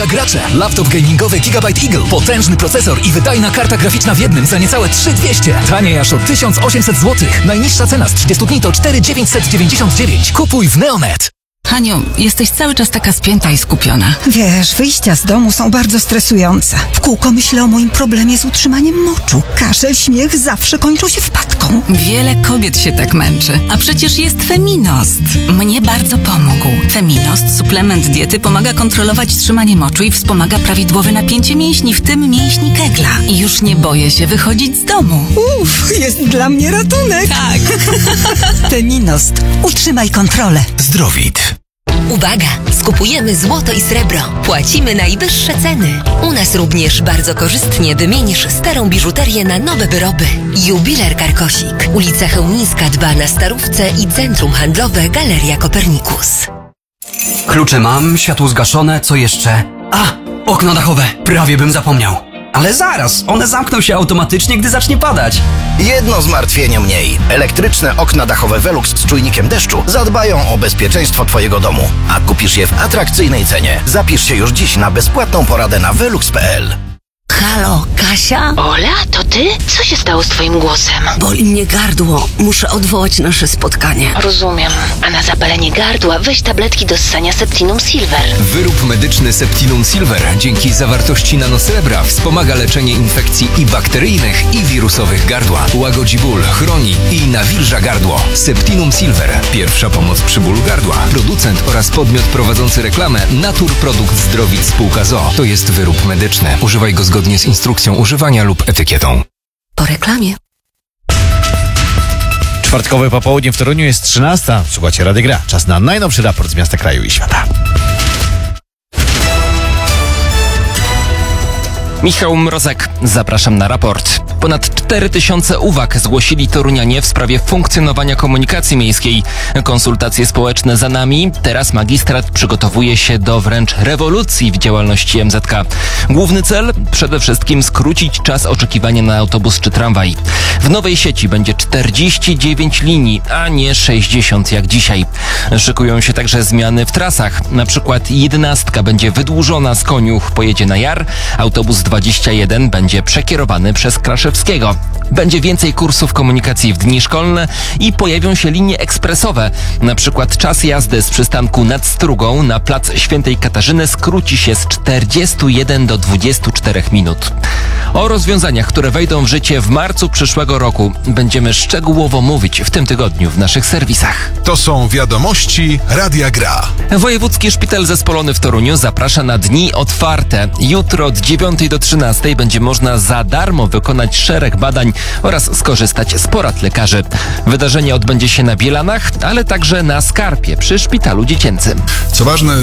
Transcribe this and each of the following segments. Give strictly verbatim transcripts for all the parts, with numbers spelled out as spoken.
Uwaga gracze! Laptop gamingowy Gigabyte Eagle. Potężny procesor i wydajna karta graficzna w jednym za niecałe trzy tysiące dwieście. Taniej aż o tysiąc osiemset złotych. Najniższa cena z trzydziestu dni to cztery tysiące dziewięćset dziewięćdziesiąt dziewięć. Kupuj w Neonet. Haniu, jesteś cały czas taka spięta i skupiona. Wiesz, wyjścia z domu są bardzo stresujące. W kółko myślę o moim problemie z utrzymaniem moczu. Kaszel, śmiech zawsze kończą się wpadką. Wiele kobiet się tak męczy, a przecież jest Feminost. Mnie bardzo pomógł. Feminost, suplement diety, pomaga kontrolować trzymanie moczu i wspomaga prawidłowe napięcie mięśni, w tym mięśni kegla. I już nie boję się wychodzić z domu. Uff, jest dla mnie ratunek. Tak. Feminost. Utrzymaj kontrolę. Zdrowit. Uwaga! Skupujemy złoto i srebro. Płacimy najwyższe ceny. U nas również bardzo korzystnie wymienisz starą biżuterię na nowe wyroby. Jubiler Karkosik. Ulica Chełmińska dwa na Starówce i Centrum Handlowe Galeria Kopernikus. Klucze mam, światło zgaszone, co jeszcze? A! Okno dachowe! Prawie bym zapomniał. Ale zaraz, one zamkną się automatycznie, gdy zacznie padać. Jedno zmartwienie mniej. Elektryczne okna dachowe Velux z czujnikiem deszczu zadbają o bezpieczeństwo Twojego domu. A kupisz je w atrakcyjnej cenie. Zapisz się już dziś na bezpłatną poradę na velux kropka p l. Halo, Kasia? Ola, to ty? Co się stało z twoim głosem? Boli mnie gardło. Muszę odwołać nasze spotkanie. Rozumiem. A na zapalenie gardła weź tabletki do ssania Septinum Silver. Wyrób medyczny Septinum Silver dzięki zawartości nanosrebra wspomaga leczenie infekcji i bakteryjnych, i wirusowych gardła. Łagodzi ból, chroni i nawilża gardło. Septinum Silver. Pierwsza pomoc przy bólu gardła. Producent oraz podmiot prowadzący reklamę Natur Produkt Zdrowit Spółka z o o. To jest wyrób medyczny. Używaj go zgodnie z instrukcją używania lub etykietą. Po reklamie. Czwartkowe popołudnie w Toruniu jest trzynasta. Słuchajcie Rady Gra. Czas na najnowszy raport z miasta, kraju i świata. Michał Mrozek, zapraszam na raport. Ponad cztery tysiące uwag zgłosili torunianie w sprawie funkcjonowania komunikacji miejskiej. Konsultacje społeczne za nami. Teraz magistrat przygotowuje się do wręcz rewolucji w działalności M Z K. Główny cel? Przede wszystkim skrócić czas oczekiwania na autobus czy tramwaj. W nowej sieci będzie czterdzieści dziewięć linii, a nie sześćdziesiąt jak dzisiaj. Szykują się także zmiany w trasach. Na przykład jedenastka będzie wydłużona z Koniuch, pojedzie na Jar. Autobus dwadzieścia jeden będzie przekierowany przez Kraszewskiego. Będzie więcej kursów komunikacji w dni szkolne i pojawią się linie ekspresowe. Na przykład czas jazdy z przystanku nad Strugą na plac Świętej Katarzyny skróci się z czterdziestu jeden do dwudziestu czterech minut. O rozwiązaniach, które wejdą w życie w marcu przyszłego roku, będziemy szczegółowo mówić w tym tygodniu w naszych serwisach. To są wiadomości Radia Gra. Wojewódzki Szpital Zespolony w Toruniu zaprasza na dni otwarte. Jutro od dziewiątej do trzynastej będzie można za darmo wykonać szereg badań oraz skorzystać z porad lekarzy. Wydarzenie odbędzie się na Bielanach, ale także na Skarpie przy Szpitalu Dziecięcym. Co ważne,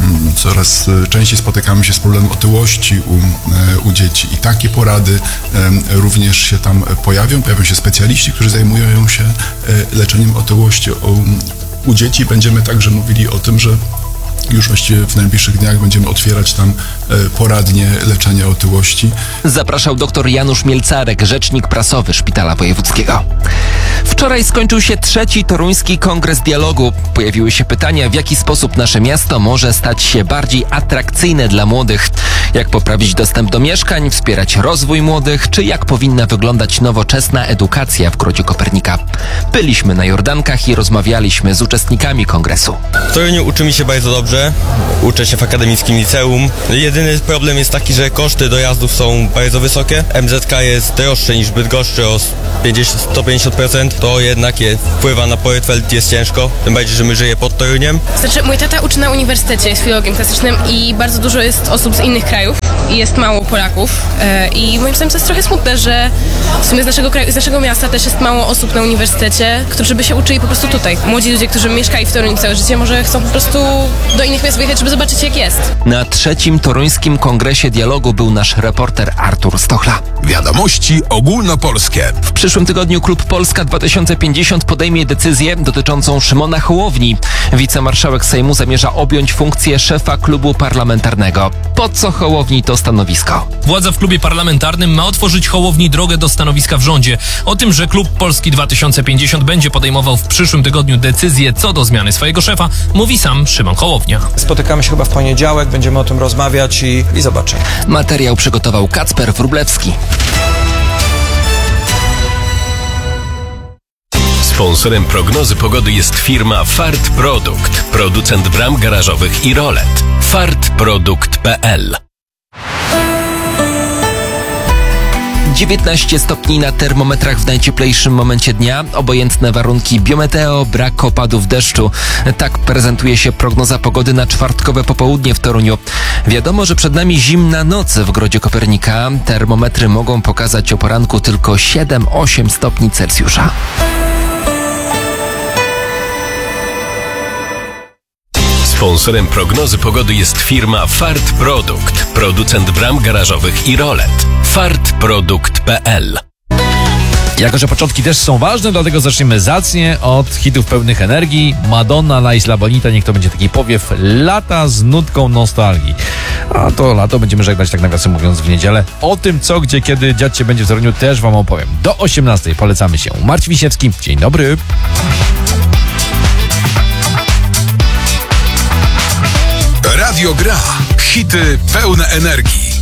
coraz częściej spotykamy się z problemem otyłości u, u dzieci i takie porady również się tam pojawią. Pojawią się specjaliści, którzy zajmują się leczeniem otyłości u, u dzieci. Będziemy także mówili o tym, że już właściwie w najbliższych dniach będziemy otwierać tam poradnie leczenia otyłości. Zapraszał dr Janusz Mielcarek, rzecznik prasowy Szpitala Wojewódzkiego. Wczoraj skończył się trzeci toruński kongres dialogu. Pojawiły się pytania, w jaki sposób nasze miasto może stać się bardziej atrakcyjne dla młodych. Jak poprawić dostęp do mieszkań, wspierać rozwój młodych, czy jak powinna wyglądać nowoczesna edukacja w Grodzie Kopernika. Byliśmy na Jordankach i rozmawialiśmy z uczestnikami kongresu. W Toruniu uczymy się bardzo dobrze. Uczę się w akademickim liceum. Jedyny problem jest taki, że koszty dojazdów są bardzo wysokie. M Z K jest droższe niż Bydgoszczy o pięćdziesiąt do stu pięćdziesięciu procent. To jednak je wpływa na portfel, jest ciężko. Tym bardziej, że my żyjemy pod Toruniem. Znaczy, mój tata uczy na uniwersytecie, jest filologiem klasycznym i bardzo dużo jest osób z innych krajów i jest mało Polaków. I moim zdaniem to jest trochę smutne, że w sumie z naszego kraju, z naszego miasta też jest mało osób na uniwersytecie, którzy by się uczyli po prostu tutaj. Młodzi ludzie, którzy mieszkali w Toruniu całe życie, może chcą po prostu do innych miast wyjechać, żeby zobaczyć, jak jest. Na trzecim toruńskim kongresie dialogu był nasz reporter Artur Stochla. Wiadomości ogólnopolskie. W przyszłym tygodniu Klub Polska dwa tysiące pięćdziesiąt podejmie decyzję dotyczącą Szymona Hołowni. Wicemarszałek Sejmu zamierza objąć funkcję szefa klubu parlamentarnego. Po co Hołowni Hołowni to stanowisko. Władza w klubie parlamentarnym ma otworzyć Hołowni drogę do stanowiska w rządzie. O tym, że klub Polski dwa tysiące pięćdziesiąt będzie podejmował w przyszłym tygodniu decyzję co do zmiany swojego szefa, mówi sam Szymon Hołownia. Spotykamy się chyba w poniedziałek, będziemy o tym rozmawiać i, i zobaczymy. Materiał przygotował Kacper Wróblewski. Sponsorem prognozy pogody jest firma Fart Produkt, producent bram garażowych i rolet. fart produkt kropka p l. dziewiętnaście stopni na termometrach w najcieplejszym momencie dnia, obojętne warunki biometeo, brak opadów deszczu. Tak prezentuje się prognoza pogody na czwartkowe popołudnie w Toruniu. Wiadomo, że przed nami zimna noc w Grodzie Kopernika. Termometry mogą pokazać o poranku tylko siedem osiem stopni Celsjusza. Sponsorem prognozy pogody jest firma Fart Produkt, producent bram garażowych i rolet. fart produkt kropka p l. Jako że początki też są ważne, dlatego zaczniemy zacnie od hitów pełnych energii. Madonna, La Isla Bonita, niech to będzie taki powiew lata z nutką nostalgii. A to lato będziemy żegnać, tak nawiasem mówiąc, w niedzielę. O tym, co, gdzie, kiedy dziać się będzie w Toruniu, też wam opowiem. Do osiemnastej polecamy się. Marcin Wiśniewski, dzień dobry. Radio Gra. Hity pełne energii.